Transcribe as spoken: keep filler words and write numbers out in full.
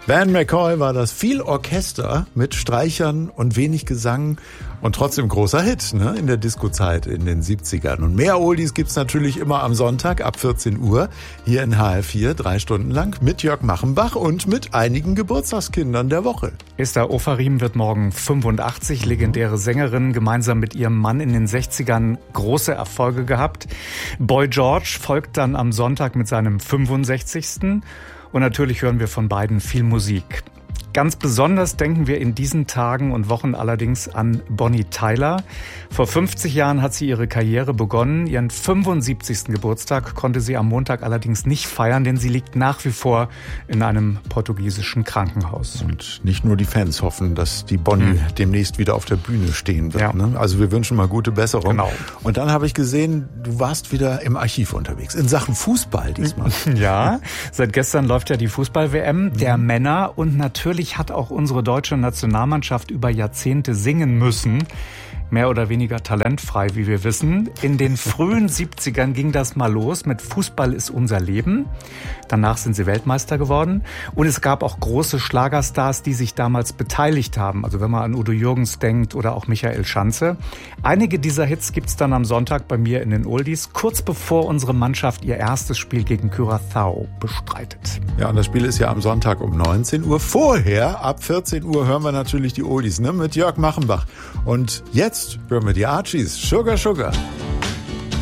Van McCoy war das, viel Orchester mit Streichern und wenig Gesang und trotzdem großer Hit, ne, in der Disco-Zeit in den siebzigern. Und mehr Oldies gibt's natürlich immer am Sonntag ab vierzehn Uhr hier in H R vier, drei Stunden lang mit Jörg Machenbach und mit einigen Geburtstagskindern der Woche. Esther Ofarim wird morgen fünfundachtzig, legendäre Sängerin, gemeinsam mit ihrem Mann in den sechzigern große Erfolge gehabt. Boy George folgt dann am Sonntag mit seinem fünfundsechzigsten Und natürlich hören wir von beiden viel Musik. Ganz besonders denken wir in diesen Tagen und Wochen allerdings an Bonnie Tyler. Vor fünfzig Jahren hat sie ihre Karriere begonnen. Ihren fünfundsiebzigsten Geburtstag konnte sie am Montag allerdings nicht feiern, denn sie liegt nach wie vor in einem portugiesischen Krankenhaus. Und nicht nur die Fans hoffen, dass die Bonnie hm. demnächst wieder auf der Bühne stehen wird. Ja. Ne? Also wir wünschen mal gute Besserung. Genau. Und dann habe ich gesehen, du warst wieder im Archiv unterwegs, in Sachen Fußball diesmal. Ja, seit gestern läuft ja die Fußball-W M der mhm. Männer und natürlich hat auch unsere deutsche Nationalmannschaft über Jahrzehnte singen müssen. Mehr oder weniger talentfrei, wie wir wissen. In den frühen siebzigern ging das mal los mit Fußball ist unser Leben. Danach sind sie Weltmeister geworden. Und es gab auch große Schlagerstars, die sich damals beteiligt haben. Also wenn man an Udo Jürgens denkt oder auch Michael Schanze. Einige dieser Hits gibt's dann am Sonntag bei mir in den Oldies, kurz bevor unsere Mannschaft ihr erstes Spiel gegen Curaçao bestreitet. Ja, und das Spiel ist ja am Sonntag um neunzehn Uhr. Vorher, ab vierzehn Uhr, hören wir natürlich die Oldies, ne, mit Jörg Machenbach. Und jetzt hören wir die Archies. Sugar, Sugar.